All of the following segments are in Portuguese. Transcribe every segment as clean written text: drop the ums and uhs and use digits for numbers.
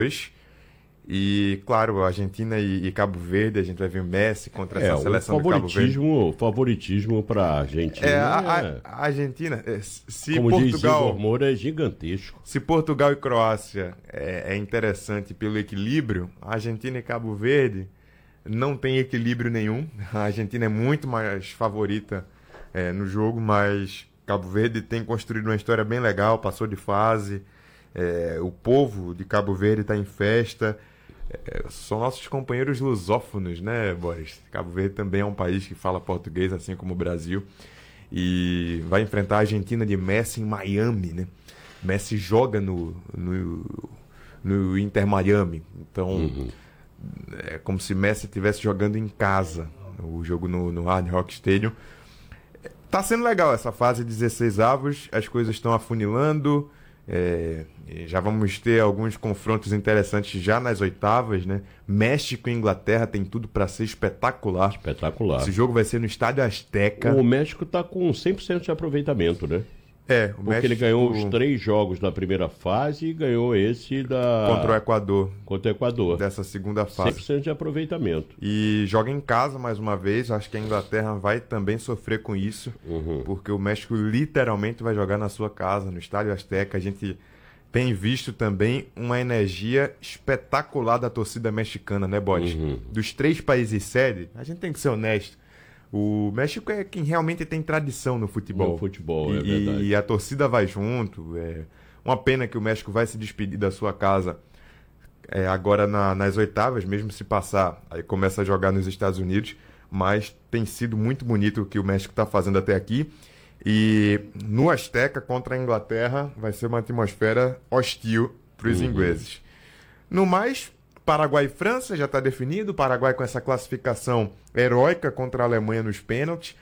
E, claro, Argentina e Cabo Verde, a gente vai ver o Messi contra essa seleção do Cabo Verde. Favoritismo para a Argentina. A Argentina, se como diz Portugal, Igor Moura, é gigantesco. Se Portugal e Croácia é interessante pelo equilíbrio, a Argentina e Cabo Verde não tem equilíbrio nenhum. A Argentina é muito mais favorita no jogo, mas Cabo Verde tem construído uma história bem legal, passou de fase. O povo de Cabo Verde está em festa. São nossos companheiros lusófonos, né, Boris? Cabo Verde também é um país que fala português, assim como o Brasil. E vai enfrentar a Argentina de Messi em Miami, né? Messi joga no Inter Miami. Então, é como se Messi estivesse jogando em casa. O jogo no Hard Rock Stadium. Tá sendo legal essa fase de 16 avos. As coisas estão afunilando. Já vamos ter alguns confrontos interessantes já nas oitavas, né? México e Inglaterra tem tudo para ser espetacular. Espetacular. Esse jogo vai ser no Estádio Azteca. O México tá com 100% de aproveitamento, né? Porque México... ele ganhou os 3 jogos da primeira fase e ganhou esse contra o Equador. Contra o Equador. Dessa segunda fase. 100% de aproveitamento. E joga em casa mais uma vez. Acho que a Inglaterra vai também sofrer com isso. Porque o México literalmente vai jogar na sua casa, no Estádio Azteca. A gente tem visto também uma energia espetacular da torcida mexicana, né, Boris? Dos 3 países sede, a gente tem que ser honesto. O México é quem realmente tem tradição no futebol. No futebol, é verdade. E a torcida vai junto. É uma pena que o México vai se despedir da sua casa agora nas oitavas, mesmo se passar. Aí começa a jogar nos Estados Unidos. Mas tem sido muito bonito o que o México está fazendo até aqui. E no Azteca contra a Inglaterra vai ser uma atmosfera hostil para os ingleses. No mais, Paraguai e França já está definido. Paraguai com essa classificação heróica contra a Alemanha nos pênaltis.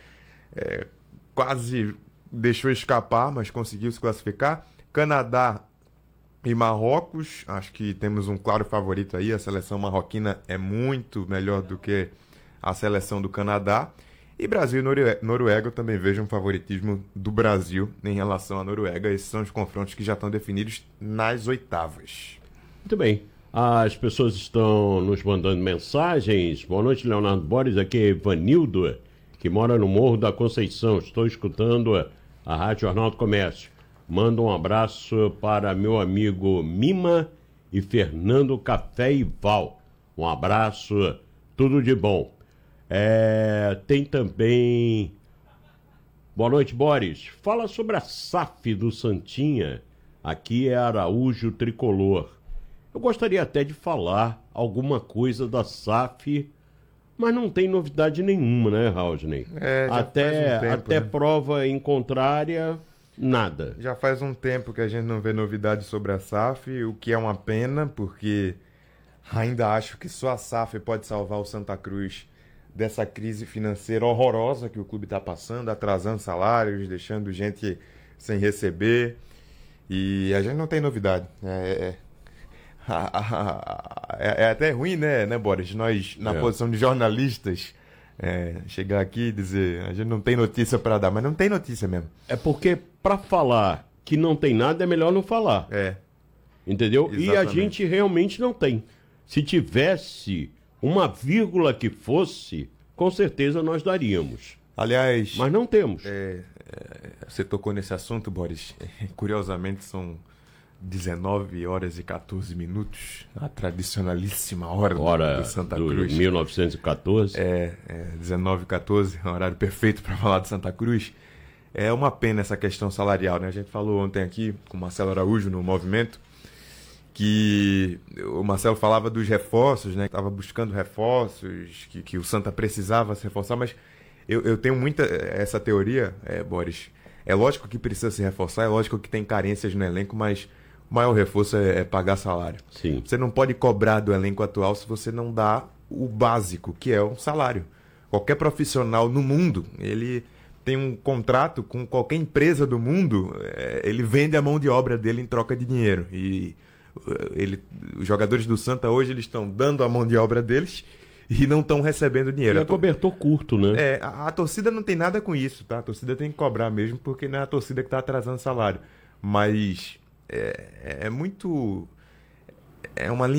Quase deixou escapar, mas conseguiu se classificar. Canadá e Marrocos. Acho que temos um claro favorito aí. A seleção marroquina é muito melhor do que a seleção do Canadá. E Brasil e Noruega, eu também vejo um favoritismo do Brasil em relação à Noruega. Esses são os confrontos que já estão definidos nas oitavas. Muito bem. As pessoas estão nos mandando mensagens. Boa noite, Leonardo Boris. Aqui é Ivanildo, que mora no Morro da Conceição. Estou escutando a Rádio Jornal do Comércio. Manda um abraço para meu amigo Mima e Fernando Café e Val. Um abraço, tudo de bom. Tem também... Boa noite, Boris. Fala sobre a SAF do Santinha. Aqui é Araújo Tricolor. Eu gostaria até de falar alguma coisa da SAF, mas não tem novidade nenhuma, né, Raudney? Até prova em contrária, nada. Já faz um tempo que a gente não vê novidade sobre a SAF, o que é uma pena, porque ainda acho que só a SAF pode salvar o Santa Cruz dessa crise financeira horrorosa que o clube está passando, atrasando salários, deixando gente sem receber. E a gente não tem novidade. É até ruim, né, Boris? Nós, na posição de jornalistas, chegar aqui e dizer a gente não tem notícia para dar, mas não tem notícia mesmo. É porque para falar que não tem nada é melhor não falar. Entendeu? Exatamente. E a gente realmente não tem. Se tivesse uma vírgula que fosse, com certeza nós daríamos. Aliás... Mas não temos. Você tocou nesse assunto, Boris. Curiosamente, são 19 horas e 14 minutos. A tradicionalíssima hora do Santa Cruz. 1914. 19h14, um horário perfeito para falar de Santa Cruz. É uma pena essa questão salarial, né? A gente falou ontem aqui com o Marcelo Araújo no Movimento, que o Marcelo falava dos reforços, né? Estava buscando reforços, que o Santa precisava se reforçar, mas eu tenho muita essa teoria, Boris. É lógico que precisa se reforçar, é lógico que tem carências no elenco, mas o maior reforço é pagar salário. Sim. Você não pode cobrar do elenco atual se você não dá o básico, que é um salário. Qualquer profissional no mundo, ele tem um contrato com qualquer empresa do mundo, ele vende a mão de obra dele em troca de dinheiro. E os jogadores do Santa hoje eles estão dando a mão de obra deles e não estão recebendo dinheiro. É cobertor curto, né? A torcida não tem nada com isso, tá? A torcida tem que cobrar mesmo, porque não é a torcida que está atrasando salário. Mas é muito... é uma